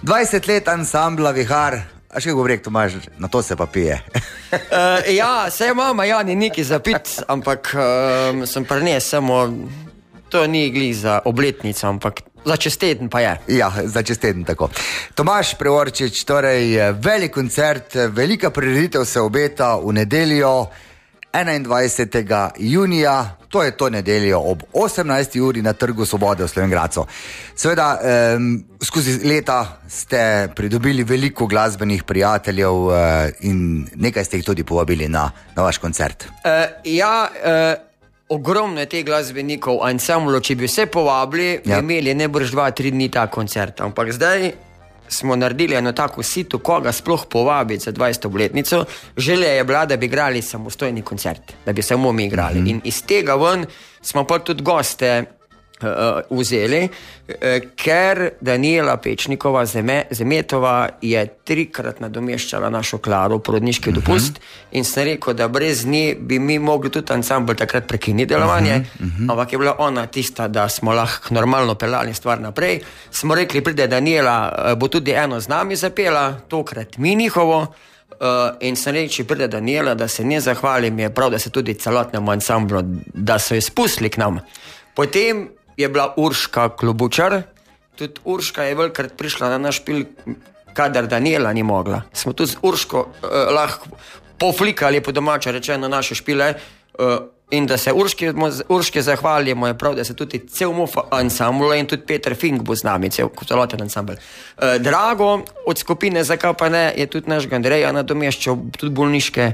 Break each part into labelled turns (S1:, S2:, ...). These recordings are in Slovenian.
S1: 20 let ansambla Vihar. A še govorik, Tomaž, na to se pa pije.
S2: Ja, saj mama Jani nekaj zapit, ampak sem prines samo, to ni glih za obletnico, ampak za čez teden pa je.
S1: Ja, za čez teden tako. Tomaž Prevorčič, torej velik koncert, velika prireditev se obeta v nedeljo 21. junija, to je to nedeljo ob 18. uri na Trgu Svobode v Slovenj Gradcu. Seveda, skozi leta ste pridobili veliko glasbenih prijateljev in nekaj ste jih tudi povabili na vaš koncert.
S2: Ogromno je teh glasbenikov, ansamblo, če bi vse povabili, bi imeli nebrž 2-3 dni ta koncert, ampak zdaj smo naredili eno tako sito, koga sploh povabiti za 20. obletnico. Želja je bila, da bi igrali samostojni koncert, da bi samo mi igrali. In iz tega ven smo pa tudi goste vzeli, ker Daniela Pečnikova Zemetova je 3-krat nadomeščala našo Klaro porodniški dopust in sem rekel, da brez nje bi mi mogli tudi ansambl takrat prekiniti delovanje, ampak je bila ona tista, da smo lahko normalno pelali stvar naprej. Smo rekli, pride Daniela, bo tudi eno z nami zapela, tokrat mi njihovo, in sem rekel, če pride Daniela, da se ne zahvalim, je prav, da se tudi celotnemu ansamblu, da so jo spustili k nam. Potem je bila Urška Klobučar, tudi Urška je velikrat prišla na naš špil, kadar Daniela ni mogla. Smo tudi z Urško lahko poflikali po domače rečeno naše špile in da se Urške zahvalimo, je prav, da se tudi cel MUF ansambl in tudi Peter Fink bo z nami, celoten ansambl. Drago od skupine Zakaj pa ne je tudi našega Andreja nadomeščal, tudi bolniške,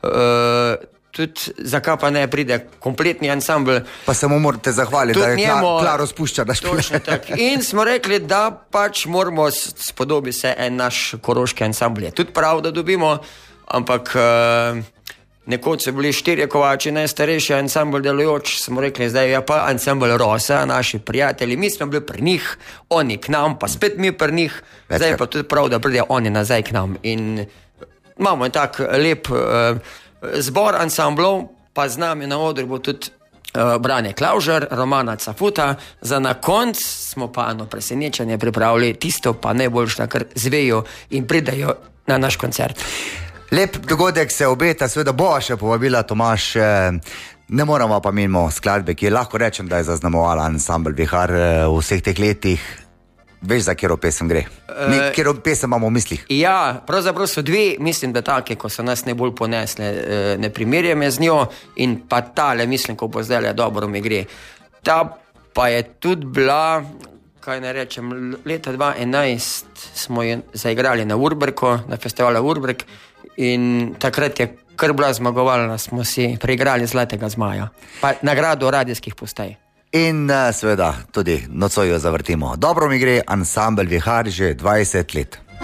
S2: tudi Zakaj pa ne pride kompletni ansambl.
S1: Pa se mu morate zahvaliti, da je Klaro spušča na špile.
S2: Točno tako. In smo rekli, da pač moramo spodobiti se en naš koroški ansambl. Tudi prav, da dobimo, ampak nekoč so bili 4 kovači, najstarejši ansambl delujoč, smo rekli, zdaj je pa ansambl Rosa, naši prijatelji, mi smo bili pri njih, oni k nam, pa spet mi pri njih, zdaj je pa tudi prav, da pridejo oni nazaj k nam. In imamo tak lep zbor ansamblov, pa z nami na odru bo tudi Brane Klavžar, Romana Cafuta, za na konc smo pa eno presenečenje pripravili, tisto pa najboljše, kar zvejo in pridajo na naš koncert.
S1: Lep dogodek se obeta, seveda bo še povabila Tomaž, ne moramo pa mimo skladbe, ki je lahko rečem, da je zaznamovala ansambl Vihar v vseh teh letih. Veš, za katero pesem gre? Katero pesem imamo v mislih?
S2: Ja, pravzaprav so dve, mislim, da take, ko so nas najbolj ponesle, ne primerjam z njo, in pa tale, mislim, ko bo zdaj dobro mi gre. Ta pa je tudi bila, kaj ne rečem, leta 2011 smo jo zaigrali na Urberku, na festivalu Urberk, in takrat je kar bila zmagovalna, smo si preigrali Zlatega zmaja, pa nagrado radijskih postaj.
S1: In seveda tudi nocoj jo zavrtimo. Dobro mi gre ansambl Vihar že 20 let.